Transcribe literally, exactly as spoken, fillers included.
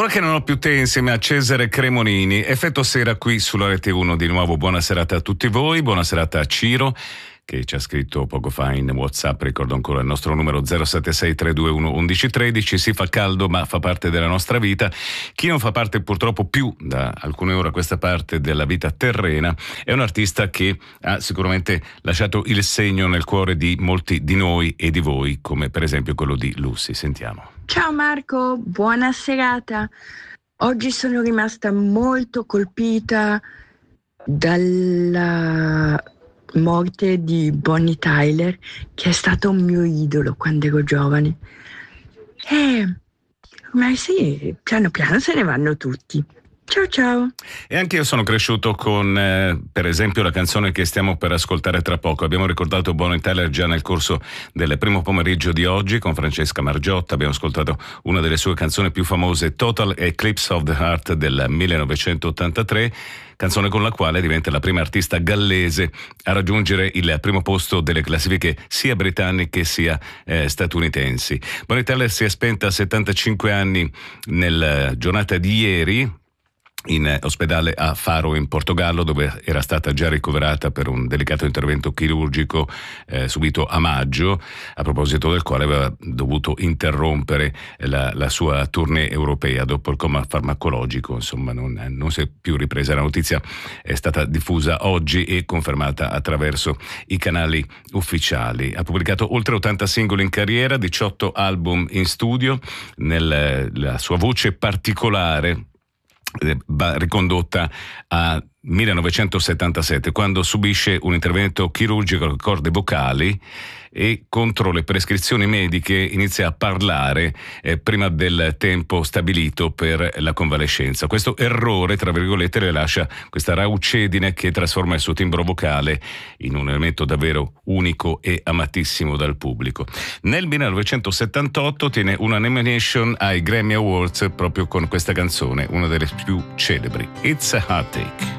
Ora che non ho più te insieme a Cesare Cremonini, effetto sera qui sulla Rete uno. Di nuovo buona serata a tutti voi, buona serata a Ciro che ci ha scritto poco fa in WhatsApp. Ricordo ancora il nostro numero zero sette sei tre due uno uno uno uno tre. Si fa caldo ma fa parte della nostra vita. Chi non fa parte purtroppo più da alcune ore a questa parte della vita terrena è un artista che ha sicuramente lasciato il segno nel cuore di molti di noi e di voi, come per esempio quello di Lucy. Sentiamo. Ciao Marco, buona serata. Oggi sono rimasta molto colpita dalla morte di Bonnie Tyler, che è stato un mio idolo quando ero giovane. E ma sì, piano piano se ne vanno tutti. Ciao ciao. E anche io sono cresciuto con eh, per esempio la canzone che stiamo per ascoltare tra poco. Abbiamo ricordato Bonnie Tyler già nel corso del primo pomeriggio di oggi con Francesca Margiotta. Abbiamo ascoltato una delle sue canzoni più famose, Total Eclipse of the Heart del millenovecentottantatré, canzone con la quale diventa la prima artista gallese a raggiungere il primo posto delle classifiche sia britanniche sia eh, statunitensi. Bonnie Tyler si è spenta a settantacinque anni nella giornata di ieri in ospedale a Faro in Portogallo, dove era stata già ricoverata per un delicato intervento chirurgico eh, subito a maggio, a proposito del quale aveva dovuto interrompere la, la sua tournée europea dopo il coma farmacologico. Insomma non, non si è più ripresa. La notizia è stata diffusa oggi e confermata attraverso i canali ufficiali. Ha pubblicato oltre ottanta singoli in carriera, diciotto album in studio. Nella sua voce particolare va ricondotta a millenovecentosettantasette, quando subisce un intervento chirurgico alle corde vocali e contro le prescrizioni mediche inizia a parlare eh, prima del tempo stabilito per la convalescenza. Questo errore, tra virgolette, le lascia questa raucedine che trasforma il suo timbro vocale in un elemento davvero unico e amatissimo dal pubblico. Nel millenovecentosettantotto tiene una nomination ai Grammy Awards proprio con questa canzone, una delle più celebri, It's a Heartache.